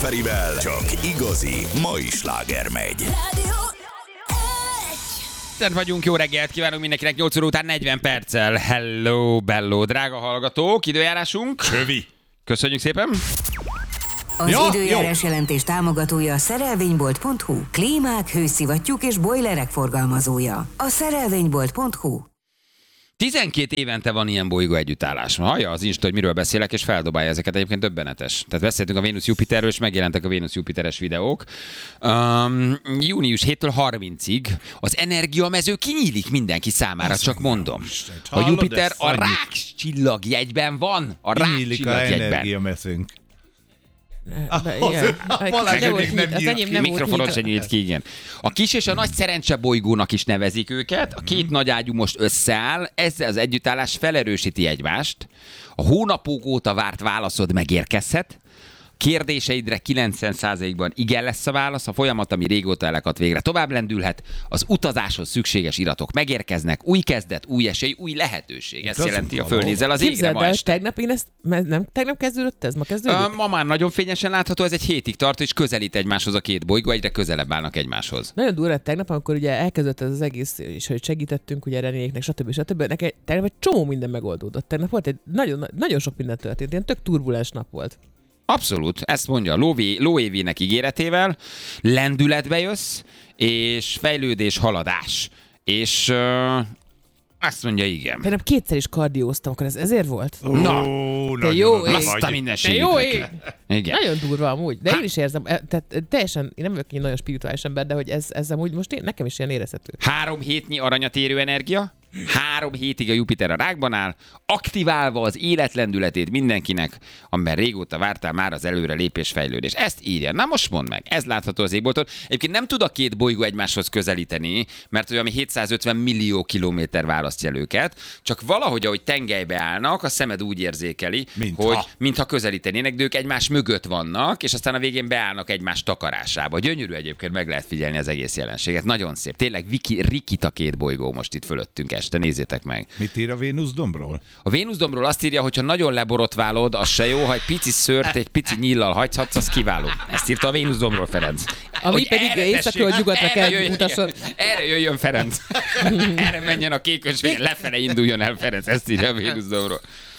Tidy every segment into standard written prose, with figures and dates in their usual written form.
Ferivel csak igazi mai sláger megy. Itt vagyunk, jó reggelt kívánunk mindenkinek, 8 óra után 40 perccel. Hello, bello, drága hallgatók, időjárásunk. Csövi. Köszönjük szépen. Az időjárás jelentés támogatója a szerelvénybolt.hu. Klímák, hőszivattyúk és bojlerek forgalmazója. A szerelvénybolt.hu. 12 évente van ilyen bolygó együttállás. Hallja az Insta, hogy miről beszélek, és feldobálja ezeket, egyébként döbbenetes. Tehát beszéltünk a Vénusz-Jupiterről, és megjelentek a Vénusz-Jupiteres videók. Június 7-től 30-ig az energiamező kinyílik mindenki számára, csak mondom. A Jupiter a rák csillagjegyben van. A rák kinyílik a energiamezőnk. Mikrofonon se nyílt ki, igen. A kis és a nagy szerencse bolygónak is nevezik őket. A két nagy ágyú most összeáll, ezzel az együttállás felerősíti egymást. A hónapok óta várt válaszod megérkezhet. Kérdéseidre 90%-ban igen lesz a válasz, a folyamat, ami régóta elakadt, végre tovább lendülhet, az utazáshoz szükséges iratok megérkeznek, új kezdet, új esély, új lehetőség. Ezt jelenti a Fölnézel az égre ma este. Tegnap kezdődött ez? Ma kezdődött? Ma már nagyon fényesen látható, ez egy hétig tart, és közelít egymáshoz a két bolygó, egyre közelebb állnak egymáshoz. Nagyon durva tegnap, amikor ugye elkezdődött ez az egész, és hogy segítettünk ugye Renéknek, stb. Tegnap egy csomó minden megoldódott. Tegnap volt egy nagyon sok minden történt, ilyen tök turbulens nap volt. Abszolút, ezt mondja lóévének ígéretével, lendületbe jössz, és fejlődés, haladás. És azt mondja, igen. Tegnap kétszer is kardióztam, akkor ez ezért volt? Na, te jó ég. azt a mindenségét. Jó ég. Igen. Nagyon durva amúgy, de én is érzem, tehát teljesen, én nem vagyok egy nagyon spirituális ember, de hogy ez amúgy most nekem is ilyen érezhető. 3 hétnyi aranyat érő energia, 3 hétig a Jupiter a rákban áll, aktiválva az életlendületét mindenkinek, amiben régóta vártál már az előre lépés, fejlődés. Ezt írja. Na most mondd meg, ez látható az égbolton. Egyébként nem tud a két bolygó egymáshoz közelíteni, mert olyan 750 millió kilométer választja el őket, csak valahogy, ahogy tengelybe állnak, a szemed úgy érzékeli, hogy mintha közelítenének, de ők egymás mögött vannak, és aztán a végén beállnak egymás takarásába. Gyönyörű egyébként, meg lehet figyelni az egész jelenséget. Nagyon szép. Tényleg rikít a két bolygó most itt fölöttünk este, nézzétek meg. Mit ír a Vénusz-dombról? A Vénusz-dombról azt írja, hogy ha nagyon leborotválod, az se jó, ha egy pici szőrt, egy pici nyíllal hagyhatsz, az kiváló. Ezt írta a Vénusz-dombról Ferenc. Ami pedig északról nyugatra kell mutasson. Erre jöjjön Ferenc. Erre menjen a kékösvény, lefele induljon el Ferenc, ezt írja a Vénusz-dombról.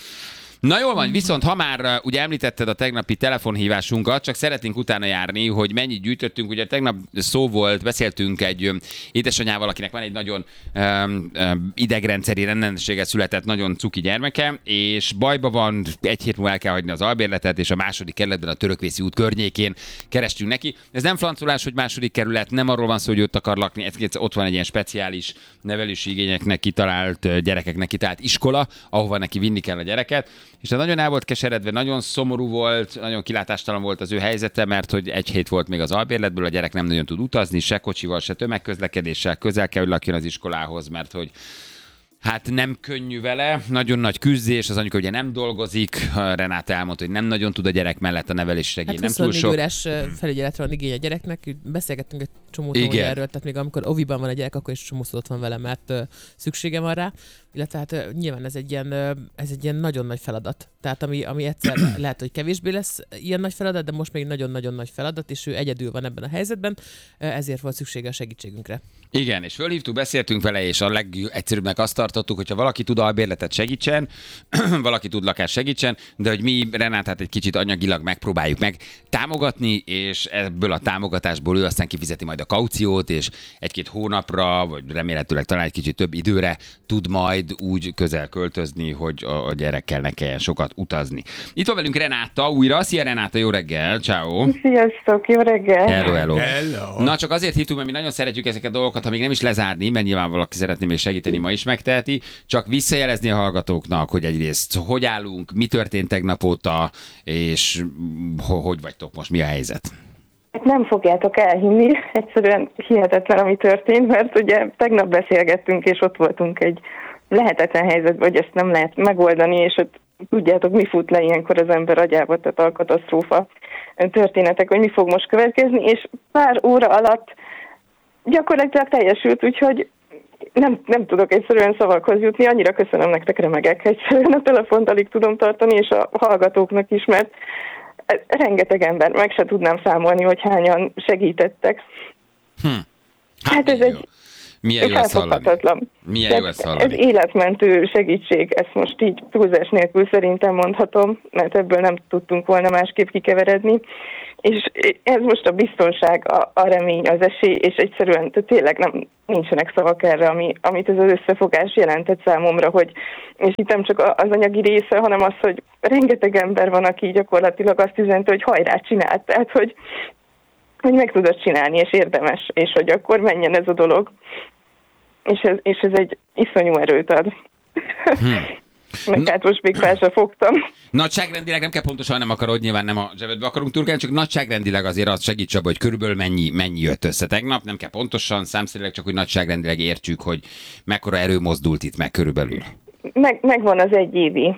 Na jól van, viszont ha már ugye említetted a tegnapi telefonhívásunkat, csak szeretnénk utána járni, hogy mennyit gyűjtöttünk. Ugye tegnap szó volt, beszéltünk egy édesanyával, akinek van egy nagyon idegrendszeri rendellenességgel született nagyon cuki gyermeke, és bajba van, 1 hét múlva el kell hagyni az albérletet, és a 2. kerületben a Törökvészi út környékén kerestünk neki. Ez nem francolás, hogy 2. kerület, nem arról van szó, hogy ott akar lakni, ott van egy ilyen speciális nevelési igényeknek kitalált, gyerekeknek kitalált iskola, ahova neki vinni kell a gyereket. És nagyon el volt keseredve, nagyon szomorú volt, nagyon kilátástalan volt az ő helyzete, mert hogy 1 hét volt még az albérletből, a gyerek nem nagyon tud utazni, se kocsival, se tömegközlekedéssel, közel kell, hogy lakjon az iskolához, mert hogy hát nem könnyű vele, nagyon nagy küzdés, az anyuka ugye nem dolgozik, Renáta elmondta, hogy nem nagyon tud a gyerek mellett a nevelés segély, nem túl sok. 24 órás felügyeletre van igény a gyereknek, beszélgettünk egy csomót erről, tehát még amikor oviban van a gyerek, akkor is csomószor ott van vele, mert szüksége van rá, illetve hát nyilván ez egy ilyen nagyon nagy feladat. Tehát ami egyszer lehet, hogy kevésbé lesz ilyen nagy feladat, de most még nagyon-nagyon nagy feladat, és ő egyedül van ebben a helyzetben, ezért volt szüksége a segítségünkre. Igen, és fölhívtuk, beszéltünk vele, és a legegyszerűbbnek azt tartottuk, hogyha valaki tud albérletet segítsen, valaki tud lakást segítsen, de hogy mi Renátát egy kicsit anyagilag megpróbáljuk meg támogatni, és ebből a támogatásból ő aztán kifizeti majd a kauciót, és 1-2 hónapra, vagy remélhetőleg talán egy kicsit több időre tud majd úgy közel költözni, hogy a gyerekkel ne kelljen sokat utazni. Itt van velünk Renáta újra. Szia Renáta, jó reggel, ciao. Sziasztok, jó reggel. Hello. Na csak azért hívtunk, mert mi nagyon szeretjük ezeket a dolgokat, ha még nem is lezárni, mert nyilván valaki szeretné még segíteni, ma is megteheti, csak visszajelezni a hallgatóknak, hogy egyrészt hogy állunk, mi történt tegnap óta, és hogy vagytok most, mi a helyzet? Nem fogjátok elhinni, egyszerűen hihetetlen, ami történt, mert ugye tegnap beszélgettünk, és ott voltunk egy lehetetlen helyzetben, hogy ezt nem lehet megoldani, és ott tudjátok, mi fut le ilyenkor az ember agyába, tehát a katasztrófa történetek, hogy mi fog most következni, és pár óra alatt gyakorlatilag teljesült, úgyhogy nem tudok egyszerűen szavakhoz jutni, annyira köszönöm nektek, remegek, egyszerűen a telefont alig tudom tartani, és a hallgatóknak is, mert rengeteg ember, meg se tudnám számolni, hogy hányan segítettek. Hát ez egy milyen jó ezt hallani. felfoghatatlan. Milyen jó ezt hallani. Ez életmentő segítség, ezt most így túlzás nélkül szerintem mondhatom, mert ebből nem tudtunk volna másképp kikeveredni. És ez most a biztonság, a remény, az esély, és egyszerűen tényleg nincsenek szavak erre, amit ez az összefogás jelentett számomra, hogy, és itt nem csak az anyagi része, hanem az, hogy rengeteg ember van, aki gyakorlatilag azt üzente, hogy hajrá, csinált, tehát hogy meg tudod csinálni, és érdemes, és hogy akkor menjen ez a dolog. És ez egy iszonyú erőt ad. Meg hát most még fel sem fogtam. Nagyságrendileg nem kell pontosan, nem akarod, nyilván nem a zsebedbe akarunk turkálni, csak nagyságrendileg azért az segíts abba, hogy körülbelül mennyi jött össze tegnap, nem kell pontosan, számszerűleg csak, hogy nagyságrendileg értsük, hogy mekkora erő mozdult itt meg körülbelül. Megvan az egyévi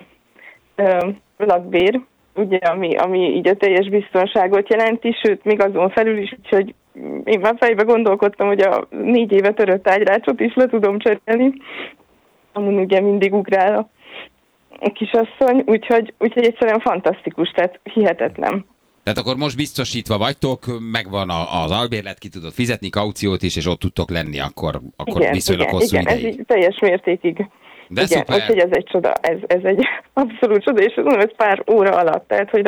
lakbér, ugye, ami így a teljes biztonságot jelenti, sőt, még azon felül is, úgyhogy én már fejbe gondolkodtam, hogy a 4 éve törött ágyrácsot is le tudom cserélni. Amúgy ugye mindig ugrál a kisasszony, úgyhogy egyszerűen fantasztikus, tehát hihetetlen. Tehát akkor most biztosítva vagytok, megvan az albérlet, ki tudod fizetni, kauciót is, és ott tudtok lenni akkor viszonylag hosszú ideig. Igen, ez így teljes mértékig. De igen, szuper. Úgyhogy ez egy csoda, ez egy abszolút csoda, és ez pár óra alatt, tehát hogy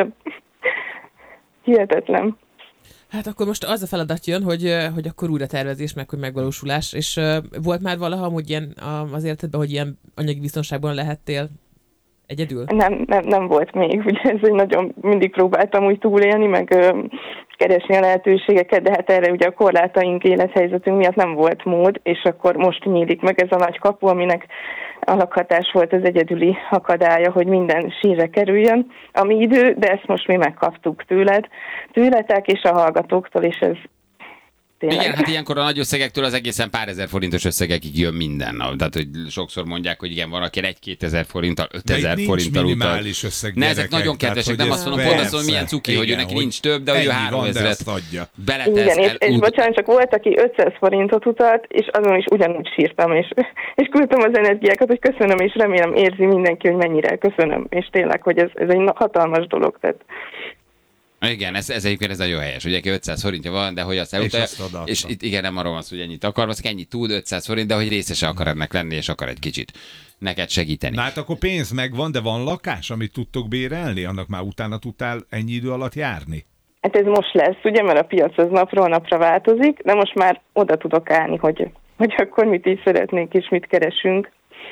hihetetlen. Hát akkor most az a feladat jön, hogy akkor újra tervezés, meg hogy megvalósulás, és volt már valaha amúgy ilyen az életedben, hogy ilyen anyagi biztonságban lehettél egyedül? Nem volt még, ugye ez egy nagyon, mindig próbáltam úgy túlélni, meg keresni a lehetőségeket, de hát erre ugye a korlátaink, élethelyzetünk miatt nem volt mód, és akkor most nyílik meg ez a nagy kapu, aminek a lakhatás volt az egyedüli akadálya, hogy minden sínre kerüljön, ami idő, de ezt most mi megkaptuk tőletek és a hallgatóktól, és ez tényleg. Igen, hát ilyenkor a nagy összegektől az egészen pár ezer forintos összegekig jön minden. Tehát, hogy sokszor mondják, hogy igen, van, aki 1-2 ezer forinttal, 5 ezer forinttal utal. Ne, ezek nagyon kedvesek, nem azt mondom, pont azt mondom, milyen cuki, igen, hogy neki nincs több, de hogy ő 3000 beletesz. Igen, és bocsánat, csak volt, aki 500 forintot utalt, és azon is ugyanúgy sírtam, és küldtem az energiákat, hogy köszönöm, és remélem érzi mindenki, hogy mennyire köszönöm, és tényleg, hogy ez egy hatalmas dolog, tehát. Igen, ez egyébként ez nagyon helyes, ugye 500 forintja van, de hogy azt elutalja, és itt igen, nem arról van szó, hogy ennyit akar, az ennyit tud, 500 forint, de hogy részese akar ennek lenni, és akar egy kicsit neked segíteni. Na hát akkor pénz megvan, de van lakás, amit tudtok bérelni? Annak már utána tudtál ennyi idő alatt járni? Hát ez most lesz, ugye, mert a piac az napról napra változik, de most már oda tudok állni, hogy akkor mit is szeretnénk, és mit keresünk.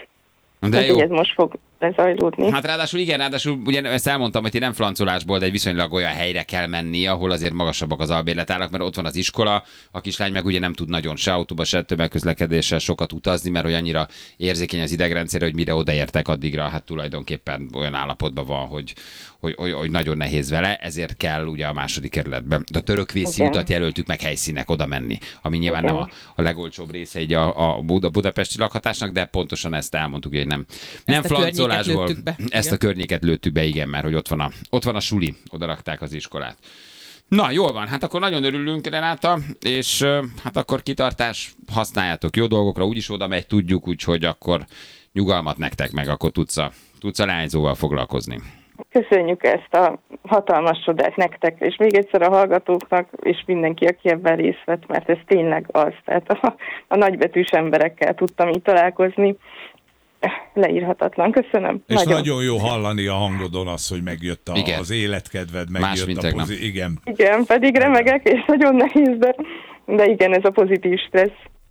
De jó. Ez most fog lezajlódni. Hát ráadásul ugye ezt elmondtam, hogy nem flancolásból, de egy viszonylag olyan helyre kell menni, ahol azért magasabbak az albérletárak, mert ott van az iskola, a kislány meg ugye nem tud nagyon se autóba, se tömegközlekedéssel sokat utazni, mert hogy annyira érzékeny az idegrendszer, hogy mire odaértek addigra, hát tulajdonképpen olyan állapotban van, hogy nagyon nehéz vele, ezért kell ugye a második kerületben. De a Törökvészi utat jelöltük meg helyszínek oda menni, ami nyilván nem a legolcsóbb része egy a budapesti lakhatásnak, de pontosan ezt elmondtuk, hogy nem flancolásból. Ezt a környéket lőttük be, igen, mert hogy ott van a suli, oda rakták az iskolát. Na, jól van, hát akkor nagyon örülünk, Renáta, és hát akkor kitartás, használjátok jó dolgokra, úgyis oda megy, tudjuk, úgyhogy akkor nyugalmat nektek, meg akkor tudsz a leányzóval foglalkozni. Köszönjük ezt a hatalmas csodát nektek, és még egyszer a hallgatóknak, és mindenki, aki ebben részt vett, mert ez tényleg az. Tehát a nagybetűs emberekkel tudtam így találkozni. Leírhatatlan. Köszönöm. És nagyon jó hallani a hangodon az, hogy megjött az életkedved, megjött a igen. Igen, pedig remegek, és nagyon nehéz, de igen, ez a pozitív stressz.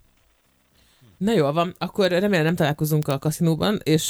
Na jól van, akkor remélem nem találkozunk a kaszinóban, és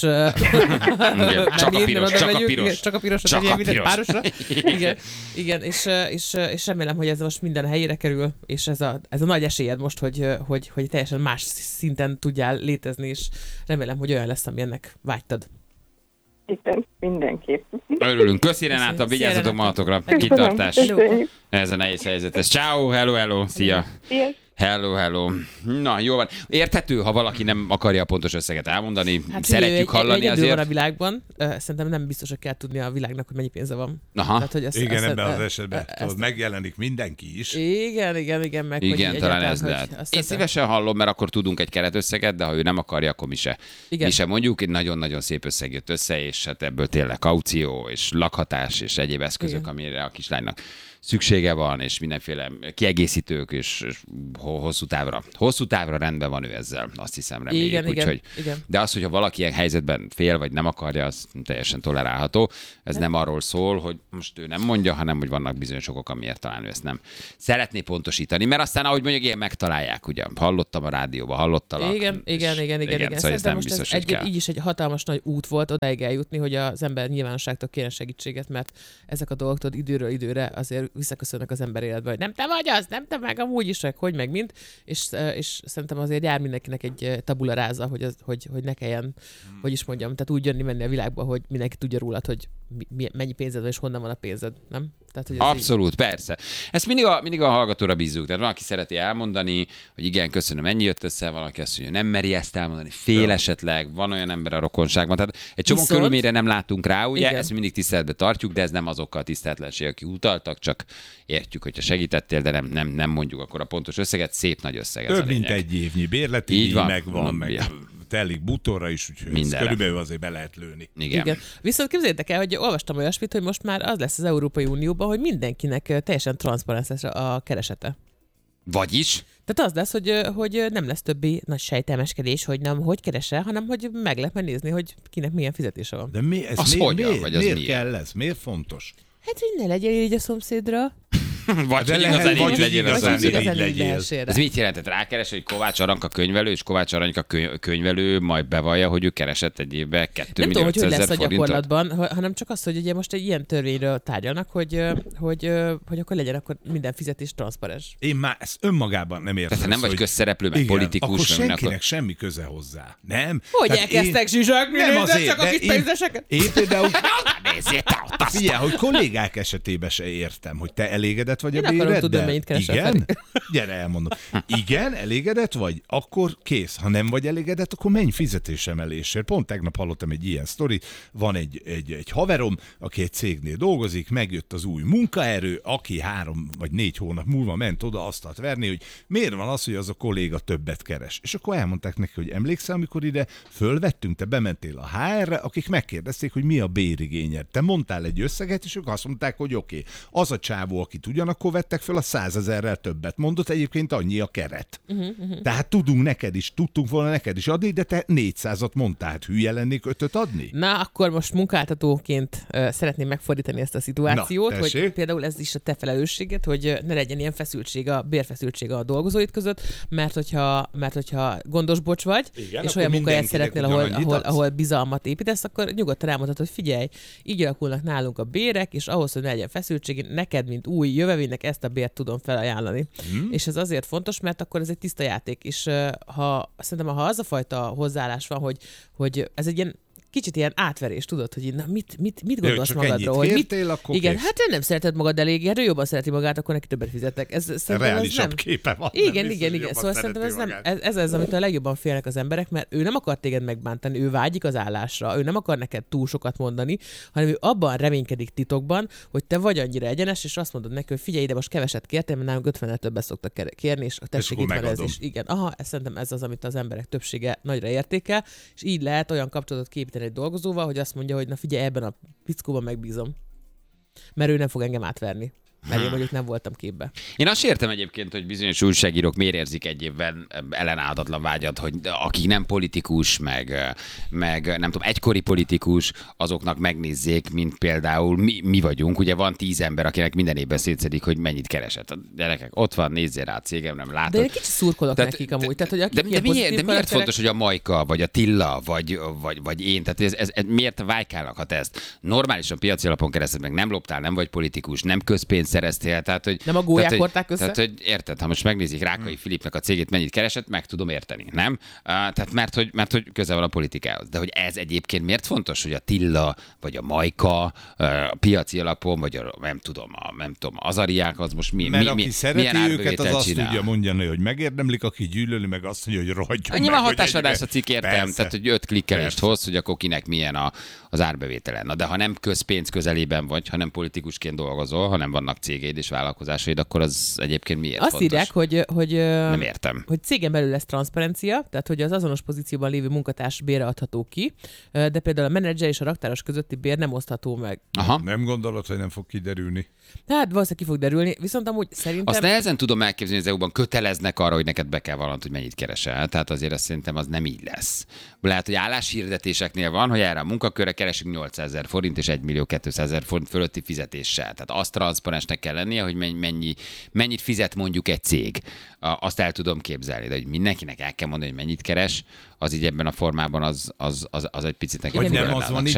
csak a pirosat párosra. Igen, és remélem, hogy ez most minden helyére kerül, és ez a nagy esélyed most, hogy teljesen más szinten tudjál létezni, és remélem, hogy olyan lesz, ami ennek vágytad. Igen, mindenképp. Örülünk. Köszi, Renáta, vigyázzatok magatokra. Kitartás. Ez a nehéz helyzet. Ciao, hello, szia. Hello. Na, jó van. Érthető, ha valaki nem akarja a pontos összeget elmondani. Hát szeretjük hallani azért. azért. Van a világban. Szerintem nem biztos, hogy kell tudni a világnak, hogy mennyi pénze van. Aha. Tehát, hogy Igen, ebben az esetben megjelenik mindenki is. Igen, meg Igen, hogy talán ez hogy lehet. Én szívesen hallom, mert akkor tudunk egy keretösszeget, de ha ő nem akarja, akkor mi se mondjuk. Egy nagyon-nagyon szép összeg jött össze, és hát ebből tényleg kaució, és lakhatás, és egyéb eszközök, igen. amire a kislánynak szüksége van, és mindenféle kiegészítők, és hosszú távra rendben van ő ezzel, azt hiszem, reméljük. Igen. De az, hogyha valaki ilyen helyzetben fél, vagy nem akarja, az teljesen tolerálható. Ez nem arról szól, hogy most ő nem mondja, hanem hogy vannak bizonyos okok, amiért talán ő ezt nem szeretné pontosítani, mert aztán, ahogy mondjuk, ilyen megtalálják, ugye. Hallottam a rádióban, hallottalak. Igen. Szóval ez nem biztos, hogy kell. Így is egy hatalmas nagy út volt odáig eljutni, hogy az ember nyilvánosságtól kérjen segítséget, mert ezek a dolgok időről időre azért visszaköszönnek az ember életbe, hogy nem te vagy az, nem te meg amúgy is, hogy meg mind, és szerintem azért jár mindenkinek egy tabula ráza, hogy ne kelljen, hogy is mondjam, tehát úgy menni a világba, hogy mindenki tudja rólad, hogy mennyi pénzed van, és honnan van a pénzed, nem? Tehát, hogy abszolút, így... persze. Ezt mindig a hallgatóra bízzuk. Tehát van, aki szereti elmondani, hogy igen, köszönöm, ennyi jött össze, van, aki azt mondja, nem meri ezt elmondani, fél esetleg, van olyan ember a rokonságban. Tehát egy csomó körülményre nem látunk rá, ugye, igen. Ezt mindig tiszteletbe tartjuk, de ez nem azokkal a tiszteletlenség, aki utaltak, csak értjük, hogyha segítettél, de nem mondjuk akkor a pontos összeget, szép nagy összeg. Több mint egy évnyi bérleti díj megvan, meg telik bútorra is, úgyhogy körülbelül azért be lehet lőni. Igen. Viszont képzeljétek el, hogy olvastam olyasmit, hogy most már az lesz az Európai Unióban, hogy mindenkinek teljesen transzparens lesz a keresete. Vagyis? Tehát az lesz, hogy nem lesz többi nagy sejtelmeskedés, hogy nem hogy keresel, hanem hogy meg lehet nézni, hogy kinek milyen fizetése van. De miért kell ez? Miért fontos? Hát, hogy ne legyél így a szomszédra. Vagy hogy igazán így legyél a szomszédra. Ez mit jelentett? Rákeres, hogy Kovács Aranka könyvelő, és Kovács Aranka könyvelő majd bevallja, hogy ő keresett egy évben 2 millió 500 000 forintot? Nem tudom, hogy lesz a gyakorlatban, hanem csak az, hogy ugye most egy ilyen törvényről tárgyalnak, hogy akkor legyen akkor minden fizetés transzparens. Én már ezt önmagában nem értem. Tehát nem vagy közszereplő, meg politikus. Akkor senkinek semmi köze hozzá. Nem? Hogy elkezdtek zsizsakni? Nem azért, csak a kis pénzeseket? Én például... Figyelj, hogy kollégák esetében se értem, hogy te elégedett vagy a béreddel. Én akarom tudni, mennyit keresel. Igen? Gyere, elmondom. Igen, elégedett vagy? Akkor kész. Ha nem vagy elégedett, akkor menj fizetésemelésért. Pont tegnap hallottam egy ilyen sztorit. Van egy haverom, aki egy cégnél dolgozik, megjött az új munkaerő, aki 3 vagy 4 hónap múlva ment oda asztalt verni, hogy miért van az, hogy az a kolléga többet keres. És akkor elmondták neki, hogy emlékszel, amikor ide fölvettünk, te bementél a HR-re, akik megkérdezték, hogy mi a bérigényed. Te mondtál egy összeget, és ők azt mondták, hogy oké. Az a csávó, akit ugyanakkor vettek föl, a 100 000-rel többet mondott, egyébként annyi a keret. Tehát tudtunk volna neked is adni, de te 400-at mondtál, hát hülye lennék 5-öt adni? Na, akkor most munkáltatóként szeretném megfordítani ezt a szituációt, hogy például ez is a te felelősséged, hogy ne legyen ilyen bérfeszültség a dolgozóid között, mert hogyha gondos bocs vagy, igen, és olyan munkahelyet szeretnél, ahol bizalmat építesz, akkor nyugodtan elmondhatod, hogy figyelj, így alakulnak nálunk a bérek, és ahhoz, hogy ne legyen feszültség, neked, mint új jövevénynek ezt a bért tudom felajánlani. És ez azért fontos, mert akkor ez egy tiszta játék, és szerintem, ha az a fajta hozzáállás van, hogy ez egy ilyen kicsit ilyen átverés, tudod, hogy na, mit gondolsz magadról? Hogy kértél, akkor igen, hát nem szereted magad elég, hát ő jobban szereti magát, akkor neki többet fizetek. Ez reálisabb nem... képe van. Igen. Szóval szerintem ez az, amit a legjobban félnek az emberek, mert ő nem akar téged megbántani, ő vágyik az állásra, ő nem akar neked túl sokat mondani, hanem ő abban reménykedik titokban, hogy te vagy annyira egyenes, és azt mondod neki, hogy figyelj ide, most keveset kértél, mert nálunk 50-nel többet szoktak kérni, és tessék, itt van ez is. Igen, szerintem ez az, amit az emberek többsége nagyra értékel, és így lehet olyan kapcsolatot képíteni egy dolgozóval, hogy azt mondja, hogy na figyelj, ebben a pickóban megbízom. Mert ő nem fog engem átverni. Mert én mondjuk nem voltam képbe. Én azt értem egyébként, hogy bizonyos újságírók miért érzik egy évben ellenáldatlan vágyat, hogy akik nem politikus, meg nem tudom, egykori politikus, azoknak megnézzék, mint például mi vagyunk. Ugye van 10 ember, akinek minden évben szétszedik, hogy mennyit keresett. A gyerekek, ott van, nézzél rá a cégem, nem látod. De egy kicsit szurkolok nekik amúgy. Tehát, hogy de miért fontos, hogy a Majka, vagy a Tilla, vagy én? Tehát ez miért vájkálnak, ha te ezt normálisan piaci alapon keresed meg, nem loptál, nem vagy politikus, nem közpénzt szereztél. Tehát, hogy, Nem a gólyák hordták össze? Tehát, hogy érted, ha most megnézik Rákai Filipnek a cégét, mennyit keresett, meg tudom érteni, nem? Tehát mert hogy közel van a politikához. De hogy ez egyébként miért fontos, hogy a Tilla, vagy a Majka, a piaci alapon, vagy a, nem tudom, az Ariák, az most Mert aki szereti milyen őket, az azt csinál? tudja mondani, hogy megérdemlik, aki gyűlöli, meg azt mondja, hogy rohagyjon Nyilván meg. hatásvadász a cikk, értem, Persze. tehát hogy 5 klikkelést hoz, hogy akkor kinek milyen az árbevételen. Na de ha nem közpénz közelében vagy, ha nem politikusként dolgozol, hanem vannak cégeid és vállalkozásaid, akkor az egyébként miért azt fontos? írják, hogy nem értem. Hogy cégen belül lesz transzparencia, tehát hogy az azonos pozícióban lévő munkatárs bére adható ki, de például a menedzser és a raktáros közötti bér nem osztható meg. Aha. Nem gondolod, hogy nem fog kiderülni? Hát valószínűleg ki fog derülni, viszont amúgy szerintem... Azt nehezen tudom elképzelni, hogy az EU-ban köteleznek arra, hogy neked be kell vallanod, hogy mennyit keresel. Tehát azért azt szerintem az nem így lesz. Lehet, hogy álláshirdetéseknél van, hogy erre a munkakörre keresünk 800 000 forint és 1 200 000 forint fölötti fizetéssel. Tehát azt transzparensnek kell lennie, hogy mennyit fizet mondjuk egy cég. Azt el tudom képzelni, de hogy mindenkinek el kell mondani, hogy mennyit keres, az így ebben a formában az egy picit nekem. Vagy nem az van